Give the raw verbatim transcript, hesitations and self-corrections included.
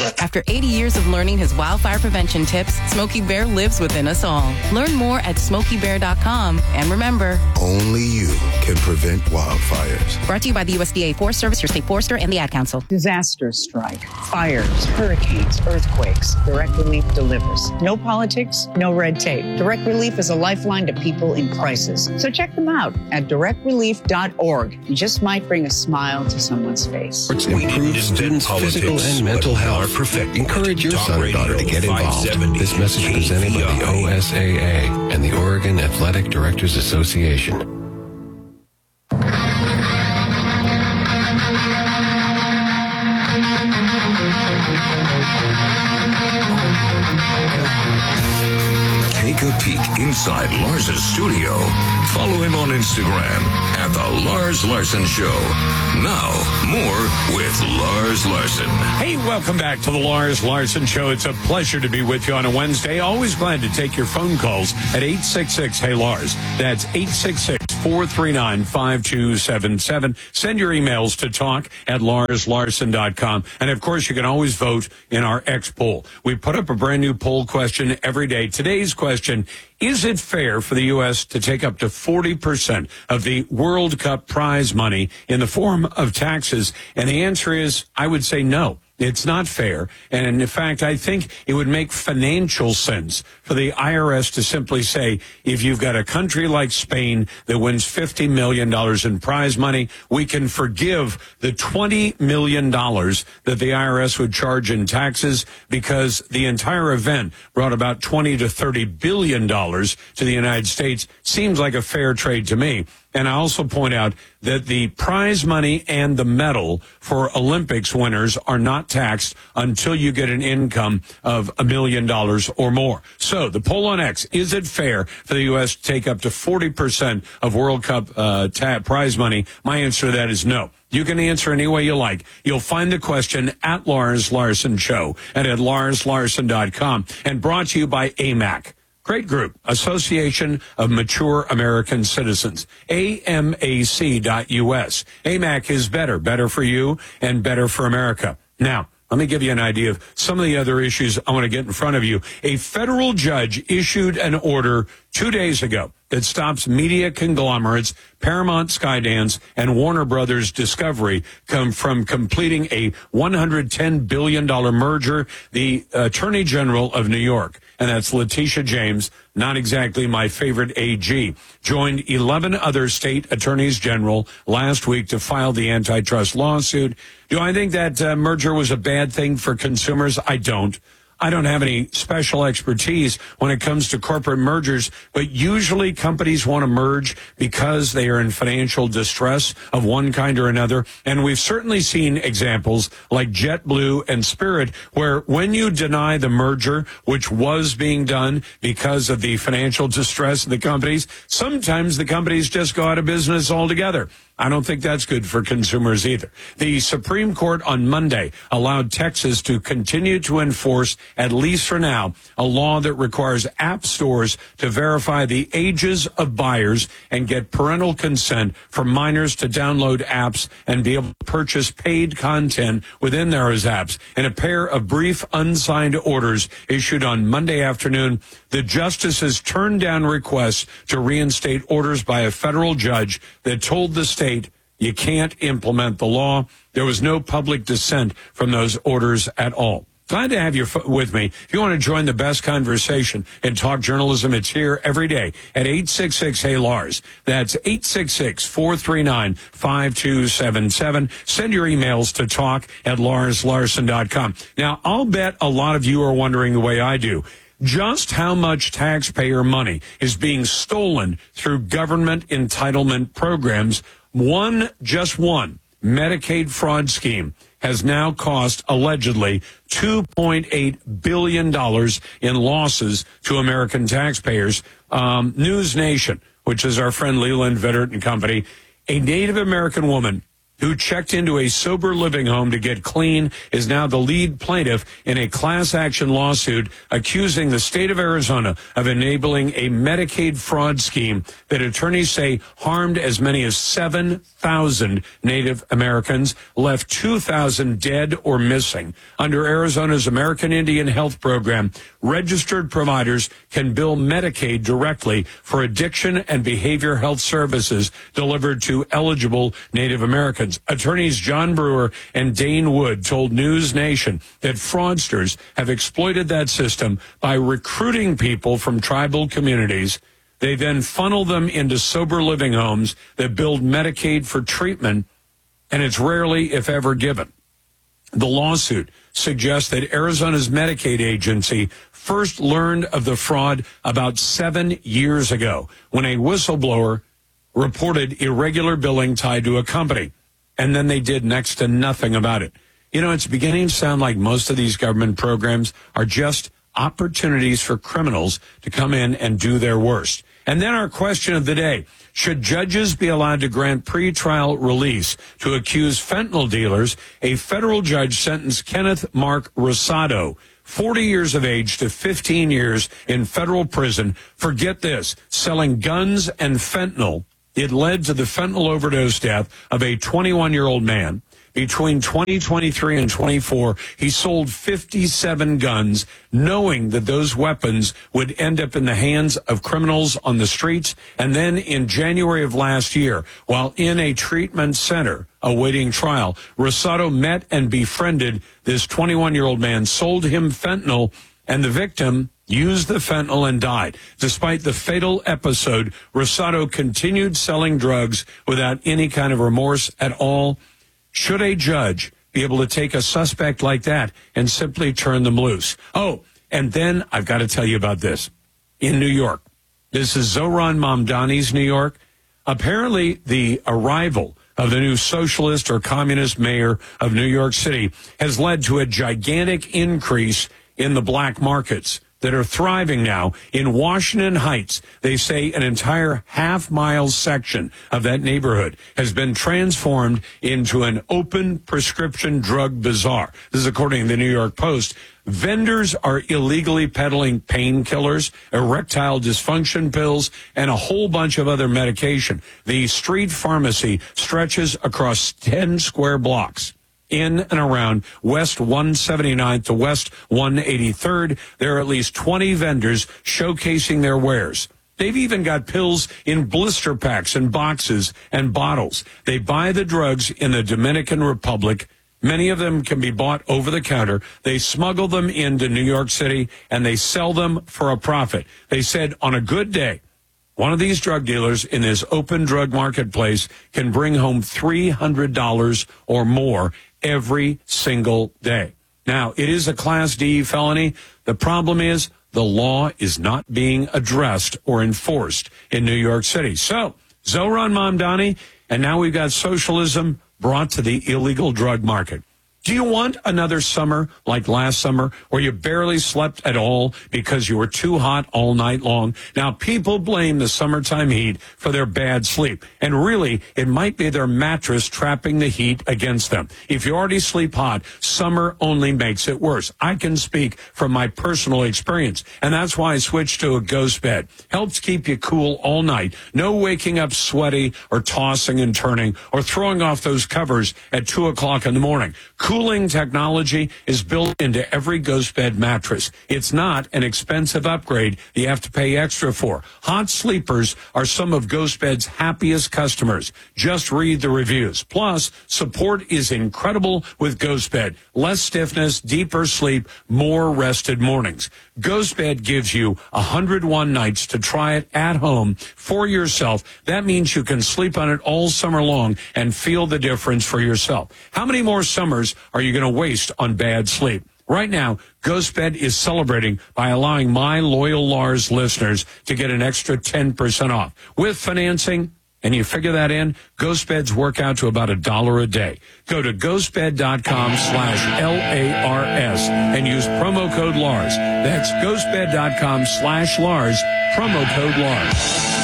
After eighty years of learning his wildfire prevention tips, Smokey Bear lives within us all. Learn more at smokey bear dot com. And remember, only you can prevent wildfires. Brought to you by the U S D A Forest Service, your state forester, and the Ad Council. Disasters strike. Fires, hurricanes, earthquakes. Direct Relief delivers. No politics, no red tape. Direct Relief is a lifeline to people in crisis. So check them out at direct relief dot org. You just might bring a smile to someone's face. Improve students' physical and mental health. Encourage your son or daughter to get involved. This message presented by the O S A A and the Oregon Athletic Directors Association. Take a peek inside Lars's studio. Follow him on Instagram at The Lars Larson Show. Now, more with Lars Larson. Hey, welcome back to The Lars Larson Show. It's a pleasure to be with you on a Wednesday. Always glad to take your phone calls at eight six six, hey Lars. That's eight six six, four three nine, five two seven seven. Send your emails to talk at lars larson dot com. And, of course, you can always vote in our X poll. We put up a brand new poll question every day. Today's question, is it fair for the U S to take up to forty percent of the World Cup prize money in the form of taxes? And the answer is, I would say no. It's not fair. And in fact, I think it would make financial sense for the I R S to simply say, if you've got a country like Spain that wins fifty million dollars in prize money, we can forgive the twenty million dollars that the I R S would charge in taxes because the entire event brought about twenty to thirty billion dollars to the United States. Seems like a fair trade to me. And I also point out that the prize money and the medal for Olympics winners are not taxed until you get an income of a million dollars or more. So the poll on X, is it fair for the U S to take up to forty percent of World Cup uh, ta- prize money? My answer to that is no. You can answer any way you like. You'll find the question at Lars Larson Show and at lars larson dot com. And brought to you by A M A C. Great group, Association of Mature American Citizens, A M A C dot U S. A M A C is better, better for you and better for America. Now, let me give you an idea of some of the other issues I want to get in front of you. A federal judge issued an order two days ago that stops media conglomerates Paramount, Skydance, and Warner Brothers Discovery come from completing a one hundred ten billion dollars merger. The Attorney General of New York, and that's Letitia James, not exactly my favorite A G, joined eleven other state attorneys general last week to file the antitrust lawsuit. Do I think that uh, merger was a bad thing for consumers? I don't. I don't have any special expertise when it comes to corporate mergers, but usually companies want to merge because they are in financial distress of one kind or another. And we've certainly seen examples like JetBlue and Spirit, where when you deny the merger, which was being done because of the financial distress of the companies, sometimes the companies just go out of business altogether. I don't think that's good for consumers either. The Supreme Court on Monday allowed Texas to continue to enforce, at least for now, a law that requires app stores to verify the ages of buyers and get parental consent for minors to download apps and be able to purchase paid content within those apps. In a pair of brief unsigned orders issued on Monday afternoon, the justices turned down requests to reinstate orders by a federal judge that told the state you can't implement the law. There was no public dissent from those orders at all. Glad to have you f- with me. If you want to join the best conversation and talk journalism, it's here every day at eight six six, hey Lars. That's eight six six, four three nine, five two seven seven. Send your emails to talk at lars larson dot com. Now, I'll bet a lot of you are wondering the way I do, just how much taxpayer money is being stolen through government entitlement programs. One, just one, Medicaid fraud scheme has now cost, allegedly, two point eight billion dollars in losses to American taxpayers. Um, News Nation, which is our friend Leland Vittert and company, a Native American woman who checked into a sober living home to get clean, is now the lead plaintiff in a class action lawsuit accusing the state of Arizona of enabling a Medicaid fraud scheme that attorneys say harmed as many as seven thousand Native Americans, left two thousand dead or missing. Under Arizona's American Indian Health Program, registered providers can bill Medicaid directly for addiction and behavioral health services delivered to eligible Native Americans. Attorneys John Brewer and Dane Wood told News Nation that fraudsters have exploited that system by recruiting people from tribal communities. They then funnel them into sober living homes that build Medicaid for treatment, and it's rarely, if ever, given. The lawsuit suggests that Arizona's Medicaid agency first learned of the fraud about seven years ago when a whistleblower reported irregular billing tied to a company, and then they did next to nothing about it. You know, it's beginning to sound like most of these government programs are just opportunities for criminals to come in and do their worst. And then our question of the day: should judges be allowed to grant pretrial release to accused fentanyl dealers? A federal judge sentenced Kenneth Mark Rosado, forty years of age, to fifteen years in federal prison for, get this, selling guns and fentanyl. It led to the fentanyl overdose death of a twenty-one-year-old man. Between twenty twenty-three and twenty-four, he sold fifty-seven guns, knowing that those weapons would end up in the hands of criminals on the streets. And then in January of last year, while in a treatment center awaiting trial, Rosado met and befriended this twenty-one-year-old man, sold him fentanyl, and the victim used the fentanyl and died. Despite the fatal episode, Rosado continued selling drugs without any kind of remorse at all. Should a judge be able to take a suspect like that and simply turn them loose? Oh, and then I've got to tell you about this. In New York, this is Zohran Mamdani's New York. Apparently, the arrival of the new socialist or communist mayor of New York City has led to a gigantic increase in the black markets that are thriving now in Washington Heights. They say an entire half-mile section of that neighborhood has been transformed into an open prescription drug bazaar. This is according to the New York Post. Vendors are illegally peddling painkillers, erectile dysfunction pills, and a whole bunch of other medication. The street pharmacy stretches across ten square blocks. In and around West one seventy-ninth to West one eighty-third, there are at least twenty vendors showcasing their wares. They've even got pills in blister packs and boxes and bottles. They buy the drugs in the Dominican Republic. Many of them can be bought over the counter. They smuggle them into New York City, and they sell them for a profit. They said on a good day, one of these drug dealers in this open drug marketplace can bring home three hundred dollars or more every single day. Now, it is a Class D felony. The problem is the law is not being addressed or enforced in New York City. So, Zohran Mamdani, and now we've got socialism brought to the illegal drug market. Do you want another summer like last summer where you barely slept at all because you were too hot all night long? Now, people blame the summertime heat for their bad sleep. And really, it might be their mattress trapping the heat against them. If you already sleep hot, summer only makes it worse. I can speak from my personal experience. And that's why I switched to a Ghost bed. Helps keep you cool all night. No waking up sweaty or tossing and turning or throwing off those covers at two o'clock in the morning. Cooling technology is built into every Ghost bed mattress. It's not an expensive upgrade you have to pay extra for. Hot sleepers are some of Ghost Bed's happiest customers. Just read the reviews. Plus, support is incredible with Ghost Bed. Less stiffness, deeper sleep, more rested mornings. Ghost Bed gives you one hundred one nights to try it at home for yourself. That means you can sleep on it all summer long and feel the difference for yourself. How many more summers are you going to waste on bad sleep? Right now, Ghost Bed is celebrating by allowing my loyal Lars listeners to get an extra ten percent off. With financing, and you figure that in, Ghost Beds work out to about a dollar a day. Go to ghostbed.com slash L-A-R-S and use promo code Lars. That's ghostbed.com slash Lars, promo code Lars.